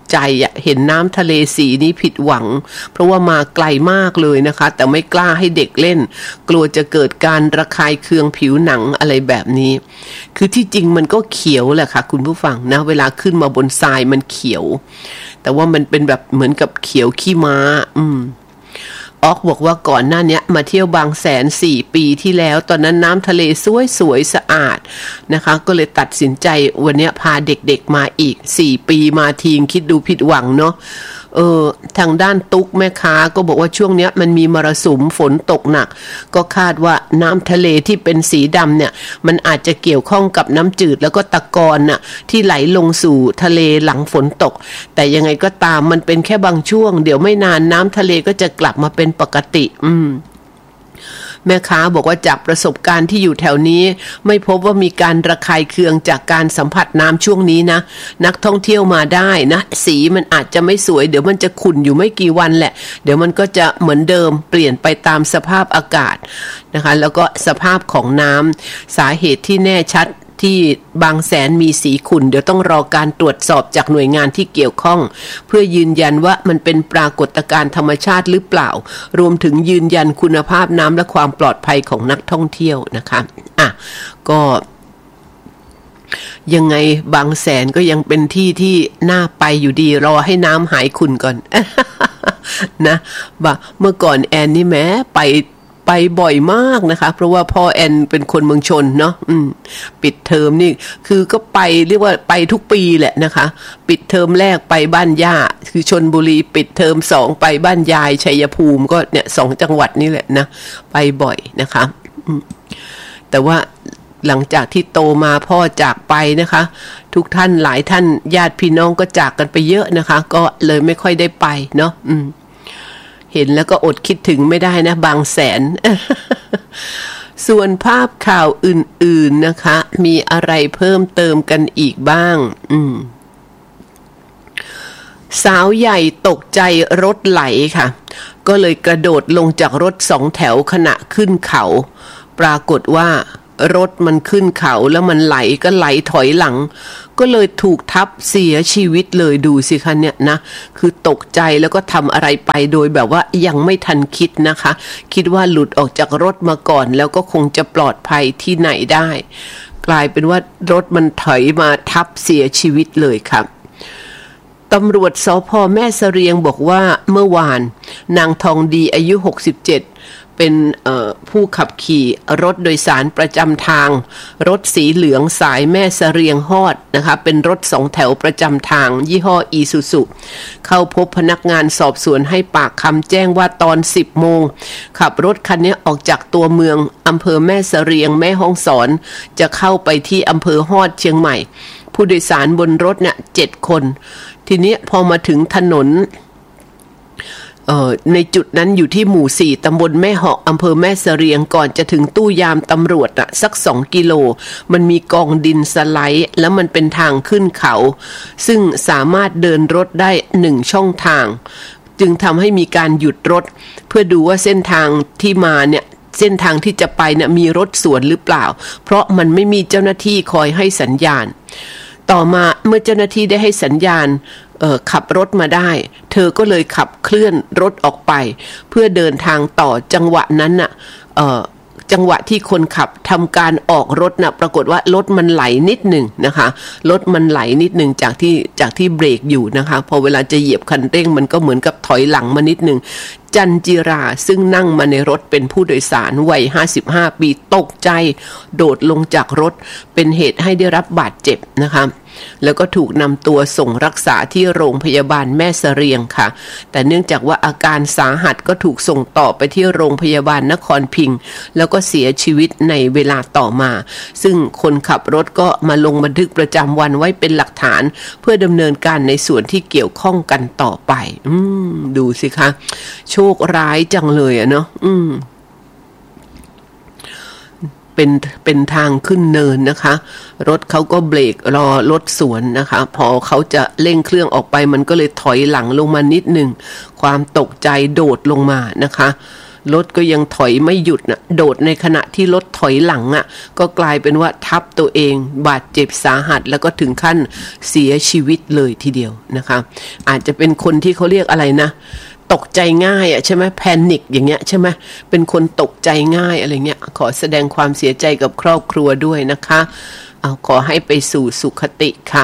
ใจอ่ะเห็นน้ำทะเลสีนี้ผิดหวังเพราะว่ามาไกลมากเลยนะคะแต่ไม่กล้าให้เด็กเล่นกลัวจะเกิดการระคายเคืองผิวหนังอะไรแบบนี้คือที่จริงมันก็เขียวแหละค่ะคุณผู้ฟังนะเวลาขึ้นมาบนทรายมันเขียวแต่ว่ามันเป็นแบบเหมือนกับเขียวขี้ม้าอืมออกบอกว่าก่อนหน้านี้มาเที่ยวบางแสนสี่ปีที่แล้วตอนนั้นน้ำทะเลสวยๆสะอาดนะคะก็เลยตัดสินใจวันนี้พาเด็กๆมาอีกสี่ปีมาทีงคิดดูผิดหวังเนาะเออทางด้านตุ๊กแม่ค้าก็บอกว่าช่วงนี้มันมีมรสุมฝนตกหนักก็คาดว่าน้ำทะเลที่เป็นสีดำเนี่ยมันอาจจะเกี่ยวข้องกับน้ำจืดแล้วก็ตะกอนน่ะที่ไหลลงสู่ทะเลหลังฝนตกแต่ยังไงก็ตามมันเป็นแค่บางช่วงเดี๋ยวไม่นานน้ำทะเลก็จะกลับมาเป็นปกติอืมแม่ค้าบอกว่าจากประสบการณ์ที่อยู่แถวนี้ไม่พบว่ามีการระคายเคืองจากการสัมผัสน้ำช่วงนี้นะนักท่องเที่ยวมาได้นะสีมันอาจจะไม่สวยเดี๋ยวมันจะขุ่นอยู่ไม่กี่วันแหละเดี๋ยวมันก็จะเหมือนเดิมเปลี่ยนไปตามสภาพอากาศนะคะแล้วก็สภาพของน้ำสาเหตุที่แน่ชัดที่บางแสนมีสีขุ่นเดี๋ยวต้องรอการตรวจสอบจากหน่วยงานที่เกี่ยวข้องเพื่อยืนยันว่ามันเป็นปรากฏการณ์ธรรมชาติหรือเปล่ารวมถึงยืนยันคุณภาพน้ำและความปลอดภัยของนักท่องเที่ยวนะคะอ่ะก็ยังไงบางแสนก็ยังเป็นที่ที่น่าไปอยู่ดีรอให้น้ำหายขุ่นก่อน นะบ่เมื่อก่อนแอนนี่แม้ไปไปบ่อยมากนะคะเพราะว่าพ่อแอนเป็นคนเมืองชนเนาะปิดเทอมนี่คือก็ไปเรียกว่าไปทุกปีแหละนะคะปิดเทอมแรกไปบ้านย่าคือชลบุรีปิดเทอมสองไปบ้านยายชัยภูมิก็เนี่ยสองจังหวัดนี่แหละนะไปบ่อยนะคะแต่ว่าหลังจากที่โตมาพ่อจากไปนะคะทุกท่านหลายท่านญาติพี่น้องก็จากกันไปเยอะนะคะก็เลยไม่ค่อยได้ไปเนาะอืมเห็นแล้วก็อดคิดถึงไม่ได้นะบางแสน ส่วนภาพข่าวอื่นๆนะคะมีอะไรเพิ่มเติมกันอีกบ้างอืมสาวใหญ่ตกใจรถไหลค่ะก็เลยกระโดดลงจากรถสองแถวขณะขึ้นเขาปรากฏว่ารถมันขึ้นเขาแล้วมันไหลก็ไหลถอยหลังก็เลยถูกทับเสียชีวิตเลยดูสิคะเนี่ยนะคือตกใจแล้วก็ทำอะไรไปโดยแบบว่ายังไม่ทันคิดนะคะคิดว่าหลุดออกจากรถมาก่อนแล้วก็คงจะปลอดภัยที่ไหนได้กลายเป็นว่ารถมันถอยมาทับเสียชีวิตเลยครับตำรวจสภ.แม่เสรียงบอกว่าเมื่อวานนางทองดีอายุหกสิบเจ็ดเป็นผู้ขับขี่รถโดยสารประจำทางรถสีเหลืองสายแม่เสรียงฮอดนะคะเป็นรถสองแถวประจำทางยี่ห้ออีซูซุเข้าพบพนักงานสอบสวนให้ปากคำแจ้งว่าตอนสิบโมงขับรถคันนี้ออกจากตัวเมืองอำเภอแม่เสรียงแม่ฮ่องสอนจะเข้าไปที่อำเภอฮอดเชียงใหม่ผู้โดยสารบนรถเนี่ยเจ็ดคนทีนี้พอมาถึงถนนเอ่อในจุดนั้นอยู่ที่หมู่สี่ตำบลแม่เหาะอำเภอแม่เสรียงก่อนจะถึงตู้ยามตำรวจน่ะสักสองกิโลมันมีกองดินสไลด์แล้วมันเป็นทางขึ้นเขาซึ่งสามารถเดินรถได้หนึ่งช่องทางจึงทำให้มีการหยุดรถเพื่อดูว่าเส้นทางที่มาเนี่ยเส้นทางที่จะไปเนี่ยมีรถสวนหรือเปล่าเพราะมันไม่มีเจ้าหน้าที่คอยให้สัญญาณต่อมาเมื่อเจ้าหน้าที่ได้ให้สัญญาณขับรถมาได้เธอก็เลยขับเคลื่อนรถออกไปเพื่อเดินทางต่อจังหวะนั้นน่ะจังหวะที่คนขับทำการออกรถน่ะปรากฏว่ารถมันไหลนิดหนึ่งนะคะรถมันไหลนิดหนึ่งจากที่จากที่เบรกอยู่นะคะพอเวลาจะเหยียบคันเร่งมันก็เหมือนกับถอยหลังมานิดหนึ่งจันจิราซึ่งนั่งมาในรถเป็นผู้โดยสารวัยห้าสิบห้าปีตกใจโดดลงจากรถเป็นเหตุให้ได้รับบาดเจ็บนะคะแล้วก็ถูกนำตัวส่งรักษาที่โรงพยาบาลแม่เสรียงค่ะแต่เนื่องจากว่าอาการสาหัสก็ถูกส่งต่อไปที่โรงพยาบาลนครพิงค์แล้วก็เสียชีวิตในเวลาต่อมาซึ่งคนขับรถก็มาลงบันทึกประจำวันไว้เป็นหลักฐานเพื่อดำเนินการในส่วนที่เกี่ยวข้องกันต่อไปอืมดูสิคะโชคร้ายจังเลยอะเนาะอืมเป็นเป็นทางขึ้นเนินนะคะรถเขาก็เบรกรอรถสวนนะคะพอเขาจะเร่งเครื่องออกไปมันก็เลยถอยหลังลงมานิดหนึ่งความตกใจโดดลงมานะคะรถก็ยังถอยไม่หยุดนะโดดในขณะที่รถถอยหลังอ่ะก็กลายเป็นว่าทับตัวเองบาดเจ็บสาหัสแล้วก็ถึงขั้นเสียชีวิตเลยทีเดียวนะคะอาจจะเป็นคนที่เขาเรียกอะไรนะตกใจง่ายอ่ะใช่ไหมแพนิคอย่างเงี้ยใช่ไหมเป็นคนตกใจง่ายอะไรเงี้ยขอแสดงความเสียใจกับครอบครัวด้วยนะคะเอาขอให้ไปสู่สุคติค่ะ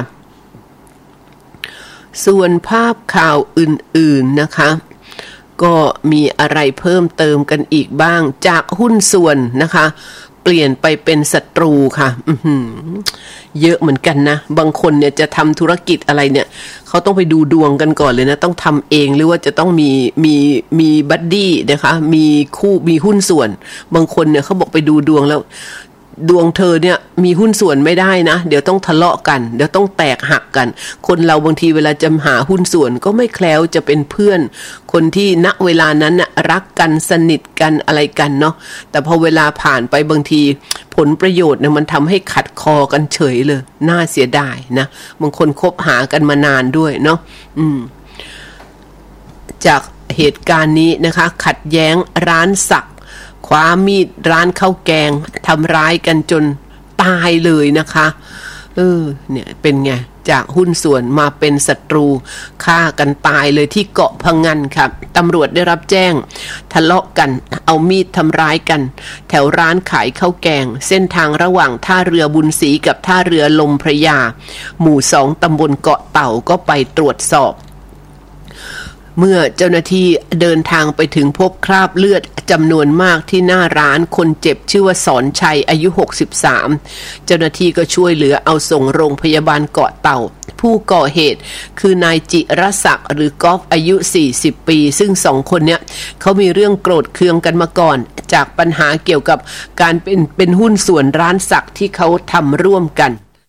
ส่วนภาพข่าวอื่นๆนะคะก็มีอะไรเพิ่มเติมกันอีกบ้างจากหุ้นส่วนนะคะเปลี่ยนไปเป็นศัตรูค่ะอื้อหือเยอะเหมือนกันนะบางคนเนี่ยจะทำธุรกิจอะไรเนี่ยเขาต้องไปดูดวงกันก่อนเลยนะต้องทำเองหรือว่าจะต้องมีมีมีบัดดี้นะคะมีคู่มีหุ้นส่วนบางคนเนี่ยเขาบอกไปดูดวงแล้วดวงเธอเนี่ยมีหุ้นส่วนไม่ได้นะเดี๋ยวต้องทะเลาะกันเดี๋ยวต้องแตกหักกันคนเราบางทีเวลาจะหาหุ้นส่วนก็ไม่แคล้วจะเป็นเพื่อนคนที่ณเวลานั้นน่ะรักกันสนิทกันอะไรกันเนาะแต่พอเวลาผ่านไปบางทีผลประโยชน์เนี่ยมันทำให้ขัดคอกันเฉยเลยน่าเสียดายนะบางคนคบหากันมานานด้วยเนาะอืมจากเหตุการณ์นี้นะคะขัดแย้งร้านสักคว้ามีดร้านข้าวแกงทำร้ายกันจนตายเลยนะคะเออเนี่ยเป็นไงจากหุ้นส่วนมาเป็นศัตรูฆ่ากันตายเลยที่เกาะพะงันครับตำรวจได้รับแจ้งทะเลาะกันเอามีดทำร้ายกันแถวร้านขายข้าวแกงเส้นทางระหว่างท่าเรือบุญศรีกับท่าเรือลมพระยาหมู่สองตำบลเกาะเต่าก็ไปตรวจสอบเมื่อเจ้าหน้าที่เดินทางไปถึงพบคราบเลือดจำนวนมากที่หน้าร้านคนเจ็บชื่อว่าสอนชัยอายุหกสิบสามเจ้าหน้าที่ก็ช่วยเหลือเอาส่งโรงพยาบาลเกาะเต่าผู้ก่อเหตุคือนายจิรศักดิ์หรือกอล์ฟอายุสี่สิบปีซึ่งสองคนเนี้ยเขามีเรื่องโกรธเคืองกันมาก่อนจากปัญหาเกี่ยวกับการเป็นเป็นหุ้นส่วนร้านสักที่เขาทำร่วมกัน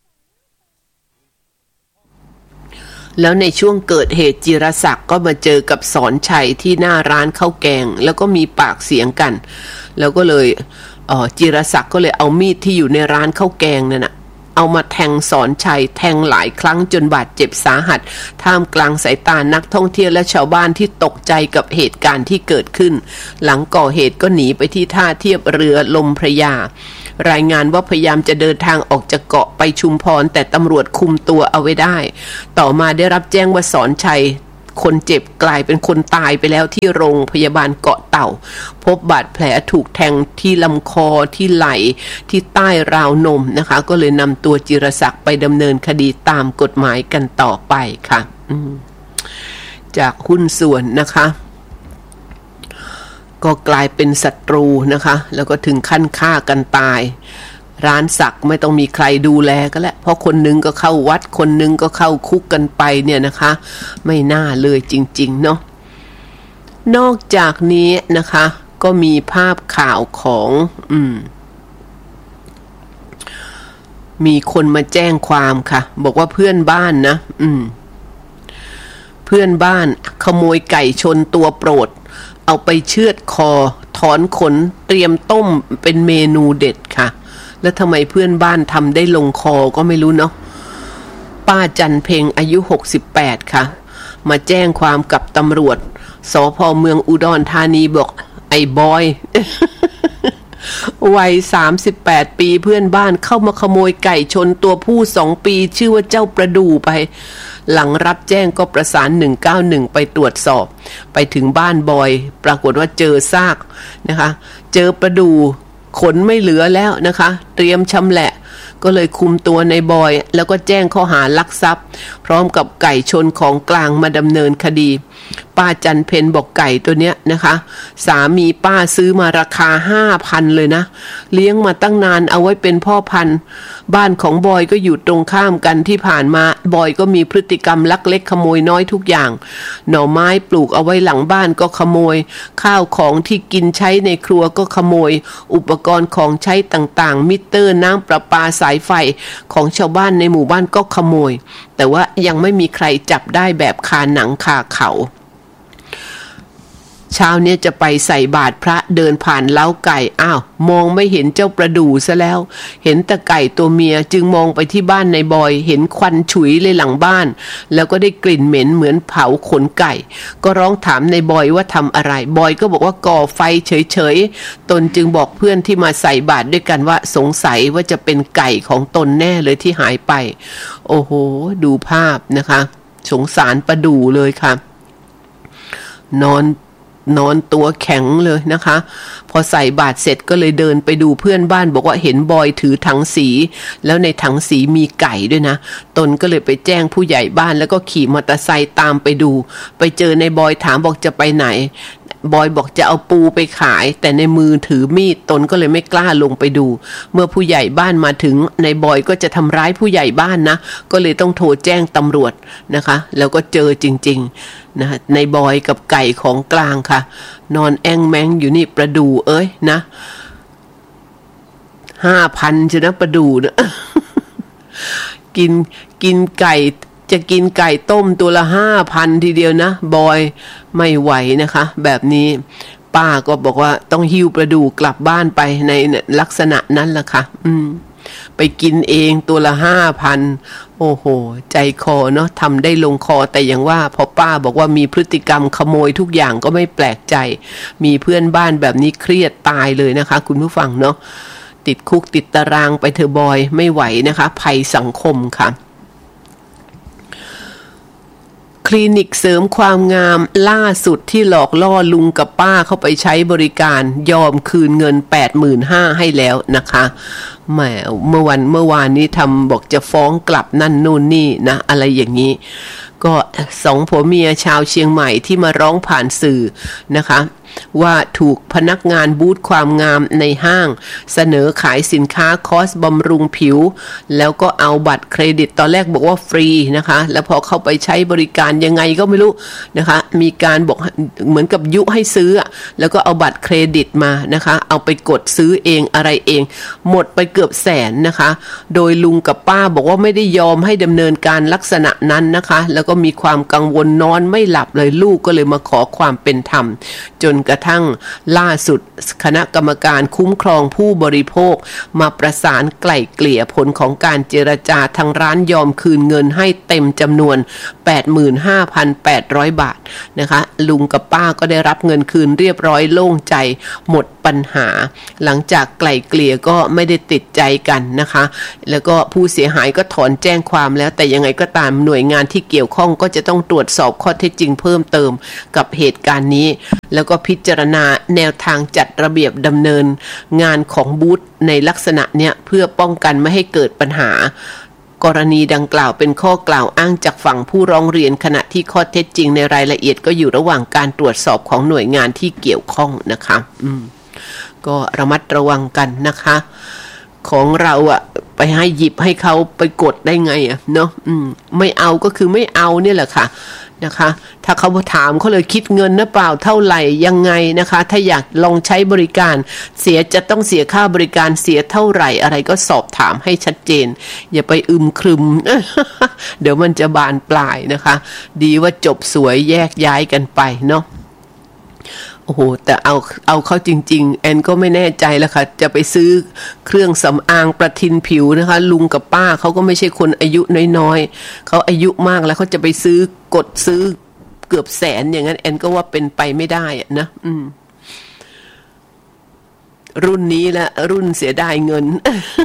แล้วในช่วงเกิดเหตุจิรศักดิ์ก็มาเจอกับสอนชัยที่หน้าร้านข้าวแกงแล้วก็มีปากเสียงกันแล้วก็เลยเอ่อจิรศักดิ์ก็เลยเอามีดที่อยู่ในร้านข้าวแกงนั่นน่ะเอามาแทงสอนชัยแทงหลายครั้งจนบาดเจ็บสาหัสท่ามกลางสายตานักท่องเที่ยวและชาวบ้านที่ตกใจกับเหตุการณ์ที่เกิดขึ้นหลังก่อเหตุก็หนีไปที่ท่าเทียบเรือลมพระยารายงานว่าพยายามจะเดินทางออกจากเกาะไปชุมพรแต่ตำรวจคุมตัวเอาไว้ได้ต่อมาได้รับแจ้งว่าสอนชัยคนเจ็บกลายเป็นคนตายไปแล้วที่โรงพยาบาลเกาะเต่าพบบาดแผลถูกแทงที่ลำคอที่ไหล่ที่ใต้ราวนมนะคะก็เลยนำตัวจิรศักดิ์ไปดำเนินคดีตามกฎหมายกันต่อไปค่ะจากหุ้นส่วนนะคะก็กลายเป็นศัตรูนะคะแล้วก็ถึงขั้นฆ่ากันตายร้านสักไม่ต้องมีใครดูแลก็แล้วเพราะคนนึงก็เข้าวัดคนนึงก็เข้าคุกกันไปเนี่ยนะคะไม่น่าเลยจริงๆเนาะนอกจากนี้นะคะก็มีภาพข่าวของอืมมีคนมาแจ้งความค่ะบอกว่าเพื่อนบ้านนะอืมเพื่อนบ้านขโมยไก่ชนตัวโปรดเอาไปเชือดคอถอนขนเตรียมต้มเป็นเมนูเด็ดค่ะแล้วทำไมเพื่อนบ้านทำได้ลงคอก็ไม่รู้เนาะป้าจันเพ็งอายุหกสิบแปดค่ะมาแจ้งความกับตำรวจสภ.เมืองอุดรธานีบอกไอ้บอย วัยสามสิบแปดปีเพื่อนบ้านเข้ามาขโมยไก่ชนตัวผู้สองปีชื่อว่าเจ้าประดู่ไปหลังรับแจ้งก็ประสานหนึ่งเก้าหนึ่งไปตรวจสอบไปถึงบ้านบอยปรากฏว่าเจอซากนะคะเจอประดู่ขนไม่เหลือแล้วนะคะเตรียมชำแหละก็เลยคุมตัวในบอยแล้วก็แจ้งข้อหาลักทรัพย์พร้อมกับไก่ชนของกลางมาดำเนินคดีป้าจันเพ็ญบอกไก่ตัวเนี้ยนะคะสามีป้าซื้อมาราคา ห้าพัน เลยนะเลี้ยงมาตั้งนานเอาไว้เป็นพ่อพันธุ์บ้านของบอยก็อยู่ตรงข้ามกันที่ผ่านมาบอยก็มีพฤติกรรมลักเล็กขโมยน้อยทุกอย่างหน่อไม้ปลูกเอาไว้หลังบ้านก็ขโมยข้าวของที่กินใช้ในครัวก็ขโมยอุปกรณ์ของใช้ต่างๆมิเตอร์น้ำประปาสายไฟของชาวบ้านในหมู่บ้านก็ขโมยแต่ว่ายังไม่มีใครจับได้แบบคาหนังคาเขาเช้าเนี้ยจะไปใส่บาตรพระเดินผ่านเล้าไก่อ้าวมองไม่เห็นเจ้าประดู่ซะแล้วเห็นแต่ไก่ตัวเมียจึงมองไปที่บ้านในบอยเห็นควันฉุยเลยหลังบ้านแล้วก็ได้กลิ่นเหม็นเหมือนเผาขนไก่ก็ร้องถามในบอยว่าทำอะไรบอยก็บอกว่าก่อไฟเฉยๆตนจึงบอกเพื่อนที่มาใส่บาตรด้วยกันว่าสงสัยว่าจะเป็นไก่ของตนแน่เลยที่หายไปโอ้โหดูภาพนะคะสงสารประดู่เลยค่ะนอนนอนตัวแข็งเลยนะคะพอใส่บาตรเสร็จก็เลยเดินไปดูเพื่อนบ้านบอกว่าเห็นบอยถือถังสีแล้วในถังสีมีไก่ด้วยนะตนก็เลยไปแจ้งผู้ใหญ่บ้านแล้วก็ขี่มอเตอร์ไซค์ตามไปดูไปเจอในบอยถามบอกจะไปไหนบอยบอกจะเอาปูไปขายแต่ในมือถือมีดตนก็เลยไม่กล้าลงไปดูเมื่อผู้ใหญ่บ้านมาถึงในบอยก็จะทำร้ายผู้ใหญ่บ้านนะก็เลยต้องโทรแจ้งตำรวจนะคะแล้วก็เจอจริงๆนะในบอยกับไก่ของกลางค่ะนอนแองแมงอยู่นี่ประดูเอ้ยนะห้าพันจะนะประดูนะ กินกินไก่จะกินไก่ต้มตัวละห้าพันทีเดียวนะบอยไม่ไหวนะคะแบบนี้ป้าก็บอกว่าต้องหิ้วประดูกลับบ้านไปในลักษณะนั้นล่ะค่ะอืมไปกินเองตัวละห้าพันโอ้โหใจคอเนาะทำได้ลงคอแต่อย่างว่าพอป้าบอกว่ามีพฤติกรรมขโมยทุกอย่างก็ไม่แปลกใจมีเพื่อนบ้านแบบนี้เครียดตายเลยนะคะคุณผู้ฟังเนาะติดคุกติดตารางไปเธอบอยไม่ไหวนะคะภัยสังคมค่ะคลินิกเสริมความงามล่าสุดที่หลอกล่อลุงกับป้าเข้าไปใช้บริการยอมคืนเงิน แปดหมื่นห้าพัน ให้แล้วนะคะแหมเมื่อวันเมื่อวานนี้ทำบอกจะฟ้องกลับนั่นนู่นนี่นะอะไรอย่างนี้ก็สองผัวเมียชาวเชียงใหม่ที่มาร้องผ่านสื่อนะคะว่าถูกพนักงานบูธความงามในห้างเสนอขายสินค้าคอสบำรุงผิวแล้วก็เอาบัตรเครดิตตอนแรกบอกว่าฟรีนะคะแล้วพอเข้าไปใช้บริการยังไงก็ไม่รู้นะคะมีการบอกเหมือนกับยุให้ซื้อแล้วก็เอาบัตรเครดิตมานะคะเอาไปกดซื้อเองอะไรเองหมดไปเกือบแสนนะคะโดยลุงกับป้าบอกว่าไม่ได้ยอมให้ดำเนินการลักษณะนั้นนะคะแล้วก็มีความกังวลนอนไม่หลับเลยลูกก็เลยมาขอความเป็นธรรมจนกระทั่งล่าสุดคณะกรรมการคุ้มครองผู้บริโภคมาประสานไกล่เกลี่ยผลของการเจรจาทางร้านยอมคืนเงินให้เต็มจำนวน แปดหมื่นห้าพันแปดร้อย บาทนะคะลุงกับป้าก็ได้รับเงินคืนเรียบร้อยโล่งใจหมดปัญหาหลังจากไกล่เกลี่ยก็ไม่ได้ติดใจกันนะคะแล้วก็ผู้เสียหายก็ถอนแจ้งความแล้วแต่ยังไงก็ตามหน่วยงานที่เกี่ยวข้องก็จะต้องตรวจสอบข้อเท็จจริงเพิ่มเติมกับเหตุการณ์นี้แล้วก็พิจารณาแนวทางจัดระเบียบดำเนินงานของบูธในลักษณะเนี้ยเพื่อป้องกันไม่ให้เกิดปัญหากรณีดังกล่าวเป็นข้อกล่าวอ้างจากฝั่งผู้ร้องเรียนขณะที่ข้อเท็จจริงในรายละเอียดก็อยู่ระหว่างการตรวจสอบของหน่วยงานที่เกี่ยวข้องนะคะอืมก็ระมัดระวังกันนะคะของเราอะไปให้หยิบให้เขาไปกดได้ไงอะเนาะอืมไม่เอาก็คือไม่เอาเนี่ยแหละค่ะนะคะถ้าเขาถามเขาเลยคิดเงินนะเปล่าเท่าไหร่ยังไงนะคะถ้าอยากลองใช้บริการเสียจะต้องเสียค่าบริการเสียเท่าไหร่อะไรก็สอบถามให้ชัดเจนอย่าไปอึมครึม เดี๋ยวมันจะบานปลายนะคะดีว่าจบสวยแยกย้ายกันไปเนาะโอ้โหแต่เอาเอาเข้าจริงๆแอนก็ไม่แน่ใจแล้วค่ะจะไปซื้อเครื่องสำอางประทินผิวนะคะลุงกับป้าเขาก็ไม่ใช่คนอายุน้อยๆเขาอายุมากแล้วเขาจะไปซื้อกดซื้อเกือบแสนอย่างนั้นแอนก็ว่าเป็นไปไม่ได้อะนะอืมรุ่นนี้ละรุ่นเสียดายเงิน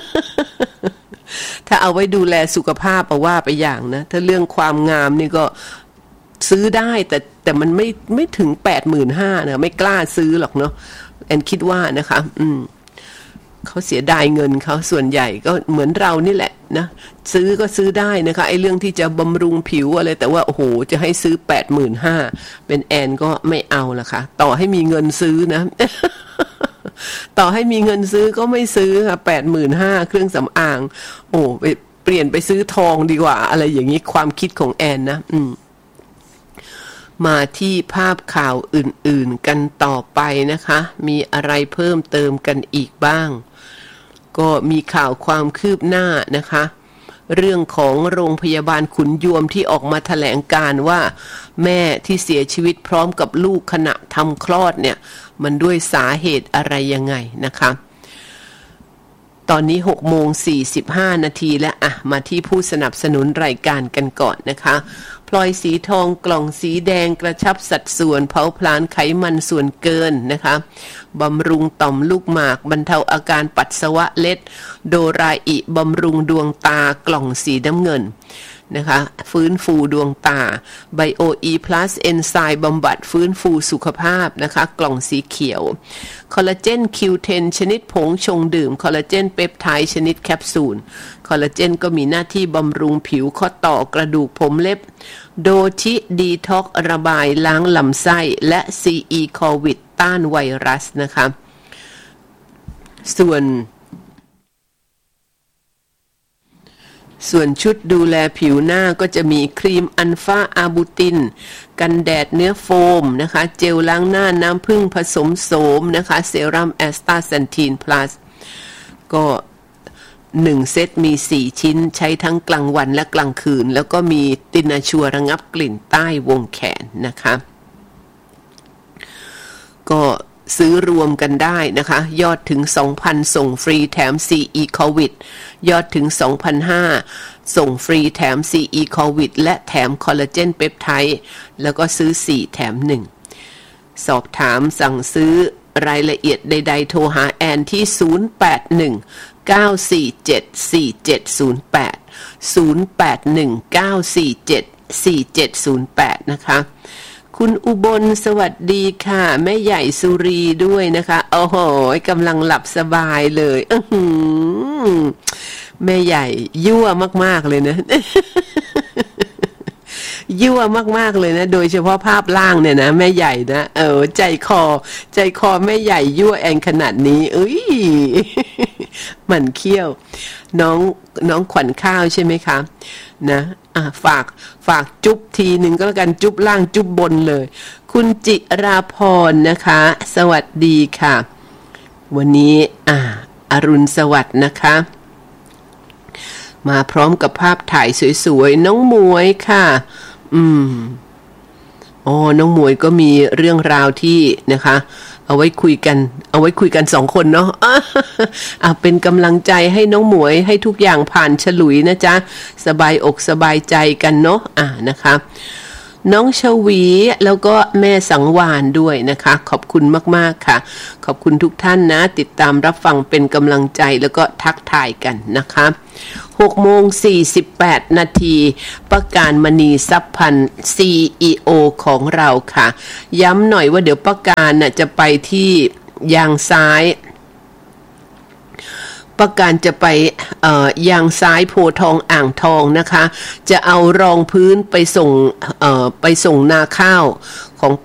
ถ้าเอาไว้ดูแลสุขภาพเอาว่าไปอย่างนะถ้าเรื่องความงามนี่ก็ซื้อได้แต่แต่มันไม่ไม่ถึง แปดหมื่นห้าพัน นะไม่กล้าซื้อหรอกเนาะแอนคิดว่านะคะอืมเขาเสียดายเงินเขาส่วนใหญ่ก็เหมือนเรานี่แหละนะซื้อก็ซื้อได้นะคะไอ้เรื่องที่จะบำรุงผิวอะไรแต่ว่าโอ้โหจะให้ซื้อ แปดหมื่นห้าพัน เป็นแอนก็ไม่เอาละค่ะต่อให้มีเงินซื้อนะ ต่อให้มีเงินซื้อก็ไม่ซื้อค่ะ แปดหมื่นห้าพัน เครื่องสำอางโอ้ไปเปลี่ยนไปซื้อทองดีกว่าอะไรอย่างนี้ความคิดของแอนนะอืมมาที่ภาพข่าวอื่นๆกันต่อไปนะคะมีอะไรเพิ่มเติมกันอีกบ้างก็มีข่าวความคืบหน้านะคะเรื่องของโรงพยาบาลขุนยวมที่ออกมาแถลงการว่าแม่ที่เสียชีวิตพร้อมกับลูกขณะทำคลอดเนี่ยมันด้วยสาเหตุอะไรยังไงนะคะตอนนี้หกโมงสี่สิบห้านาทีแล้วอ่ะมาที่ผู้สนับสนุนรายการกันก่อนนะคะพลอยสีทองกล่องสีแดงกระชับสัดส่วนเผาผลาญไขมันส่วนเกินนะคะบำรุงต่อมลูกหมากบรรเทาอาการปัสสาวะเล็ดโดราอิบำรุงดวงตากล่องสีน้ำเงินนะคะฟื้นฟูดวงตาไบโออีพลัสเอนไซม์บำบัดฟื้นฟูสุขภาพนะคะกล่องสีเขียวคอลลาเจน คิว เท็น ชนิดผงชงดื่มคอลลาเจนเปปไทด์ชนิดแคปซูลคอลลาเจนก็มีหน้าที่บำรุงผิวข้อต่อกระดูกผมเล็บโดชิดีท็อกระบายล้างลำไส้และ ซี อี โควิดต้านไวรัสนะคะส่วนส่วนชุดดูแลผิวหน้าก็จะมีครีมอัลฟาอาบูตินกันแดดเนื้อโฟมนะคะเจลล้างหน้าน้ำผึ้งผสมโสมนะคะเซรั่มแอสตาแซนทีนพลัสก็หนึ่งเซตมีสี่ชิ้นใช้ทั้งกลางวันและกลางคืนแล้วก็มีตินาชัวระงับกลิ่นใต้วงแขนนะคะก็ซื้อรวมกันได้นะคะยอดถึง สองพัน ส่งฟรีแถม ซี อี โควิดยอดถึง สองพันห้าร้อย ส่งฟรีแถม ซี อี โควิดและแถมคอลลาเจนเปปไทด์แล้วก็ซื้อสี่แถมหนึ่งสอบถามสั่งซื้อรายละเอียดใดๆโทรหาแอนที่ศูนย์ แปด หนึ่ง เก้า สี่ เจ็ด สี่ เจ็ด ศูนย์ แปด ศูนย์ แปด หนึ่ง เก้า สี่ เจ็ด สี่ เจ็ด ศูนย์ แปดนะคะคุณอุบลสวัสดีค่ะแม่ใหญ่สุรีด้วยนะคะโอ้โหกำลังหลับสบายเลยอื้อหือแม่ใหญ่ยั่วมากๆเลยนะ ยั่วมากๆเลยนะโดยเฉพาะภาพล่างเนี่ยนะแม่ใหญ่นะเออใจคอใจคอแม่ใหญ่ยั่วแอนขนาดนี้เอ้ย หมั่นเขี้ยวน้องน้องขวัญข้าวใช่ไหมคะนะอ่ะฝากฝากจุ๊บทีหนึ่งก็แล้วกันจุ๊บล่างจุ๊บบนเลยคุณจิราพรนะคะสวัสดีค่ะวันนี้อ่ะอรุณสวัสดิ์นะคะมาพร้อมกับภาพถ่ายสวยๆน้องหมวยค่ะอืมอ๋อน้องหมวยก็มีเรื่องราวที่นะคะเอาไว้คุยกันเอาไว้คุยกันสองคนเนาะอ่ะเป็นกำลังใจให้น้องหมวยให้ทุกอย่างผ่านฉลุยนะจ๊ะสบายอกสบายใจกันเนาะอ่ะนะคะน้องชวีแล้วก็แม่สังวานด้วยนะคะขอบคุณมากๆค่ะขอบคุณทุกท่านนะติดตามรับฟังเป็นกำลังใจแล้วก็ทักทายกันนะคะหกโมงสี่สิบแปดนาทีประการมณีทรัพย์พันธ์ ซี อี โอ ของเราค่ะย้ำหน่อยว่าเดี๋ยวประการน่ะจะไปที่ยางซ้ายประการจะไปเอ่อยางซ้ายโพทองอ่างทองนะคะจะเอารองพื้นไปส่งเอ่อไปส่งนาข้าวของ